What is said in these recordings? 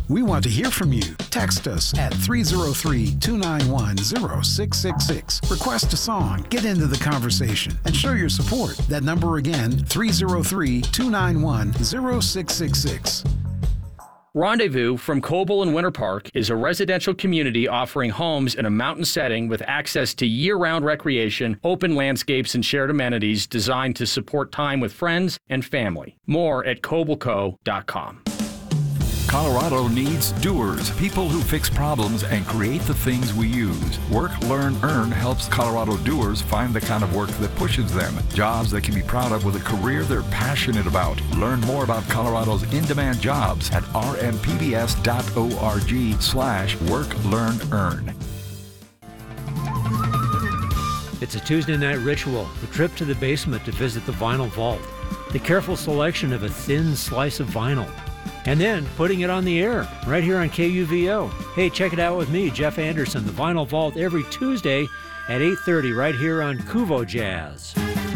We want to hear from you. Text us at 303-291-0666. Request a song, get into the conversation, and show your support. That number again, 303-291-0666. Rendezvous from Coble and Winter Park is a residential community offering homes in a mountain setting with access to year-round recreation, open landscapes, and shared amenities designed to support time with friends and family. More at cobleco.com. Colorado needs doers, people who fix problems and create the things we use. Work, Learn, Earn helps Colorado doers find the kind of work that pushes them. Jobs they can be proud of with a career they're passionate about. Learn more about Colorado's in-demand jobs at rmpbs.org/Work, Learn, Earn. It's a Tuesday night ritual, the trip to the basement to visit the vinyl vault, the careful selection of a thin slice of vinyl, and then putting it on the air right here on KUVO. Hey, check it out with me, Jeff Anderson, the Vinyl Vault, every Tuesday at 8:30 right here on Kuvo Jazz.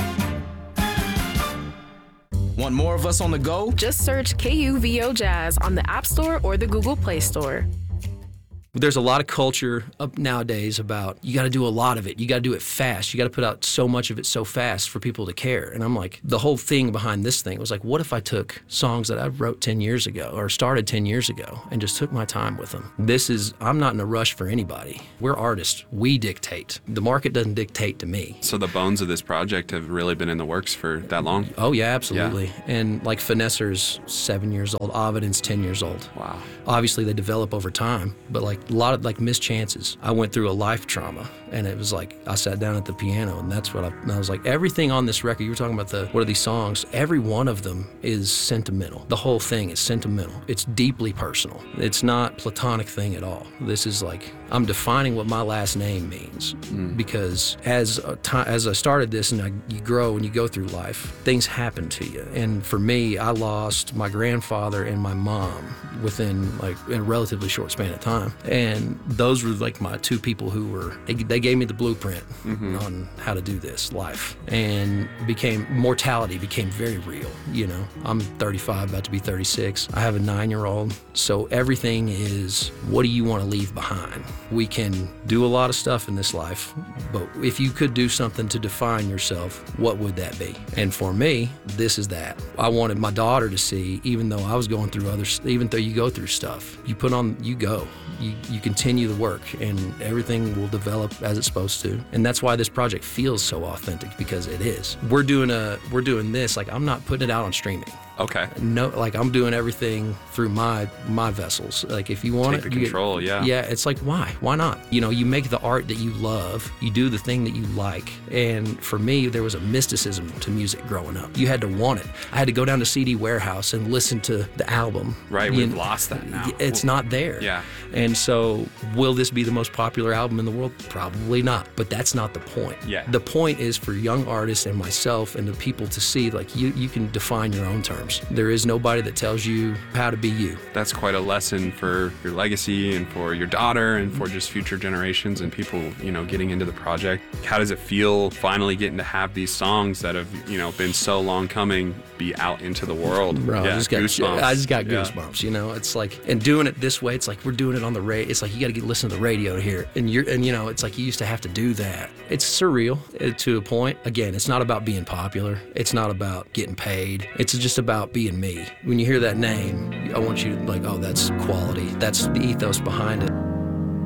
Want more of us on the go? Just search KUVO Jazz on the App Store or the Google Play Store. There's a lot of culture up nowadays about you got to do a lot of it. You got to do it fast. You got to put out so much of it so fast for people to care. And I'm like, the whole thing behind this thing was like, what if I took songs that I wrote 10 years ago or started 10 years ago and just took my time with them? I'm not in a rush for anybody. We're artists. We dictate. The market doesn't dictate to me. So the bones of this project have really been in the works for that long? Oh, yeah, absolutely. Yeah. And like Finesser's 7 years old. Ovidin's 10 years old. Wow. Obviously, they develop over time, but like a lot of like missed chances. I went through a life trauma, and it was like I sat down at the piano, and that's what I was like, everything on this record, you were talking about what are these songs? Every one of them is sentimental. The whole thing is sentimental. It's deeply personal. It's not platonic thing at all. This is like, I'm defining what my last name means, because as I started this and you grow and you go through life, things happen to you. And for me, I lost my grandfather and my mom within like in a relatively short span of time. And those were like my two people who they gave me the blueprint on how to do this life. And mortality became very real, you know. I'm 35, about to be 36. I have a 9-year-old. So everything is, what do you want to leave behind? We can do a lot of stuff in this life, but if you could do something to define yourself, what would that be? And for me, this is that. I wanted my daughter to see, even though I was going through even though you go through stuff, you go. You continue the work, and everything will develop as it's supposed to. And that's why this project feels so authentic, because it is. We're doing this, like I'm not putting it out on streaming. Okay. No, like I'm doing everything through my vessels. Like if you want Take the control, yeah. Yeah, it's like why not? You know, you make the art that you love, you do the thing that you like. And for me, there was a mysticism to music growing up. You had to want it. I had to go down to CD Warehouse and listen to the album. Right, we've lost that now. It's not there. Yeah. And so, will this be the most popular album in the world? Probably not. But that's not the point. Yeah. The point is for young artists and myself and the people to see, like, you can define your own terms. There is nobody that tells you how to be you. That's quite a lesson for your legacy and for your daughter and for just future generations and people, getting into the project. How does it feel finally getting to have these songs that have, been so long coming be out into the world? Bro, yeah, I just got goosebumps, It's like, and doing it this way, it's like we're doing it on the radio. It's like you got to listen to the radio to hear it. And it's like you used to have to do that. It's surreal to a point. Again, it's not about being popular. It's not about getting paid. It's just about being me. When you hear that name, I want you to like, oh, that's quality. That's the ethos behind it.